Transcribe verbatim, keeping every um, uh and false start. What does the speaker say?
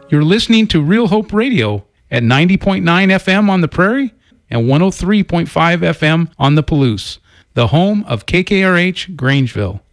You're listening to Real Hope Radio at ninety point nine F M on the Prairie and one oh three point five F M on the Palouse, the home of K K R H Grangeville.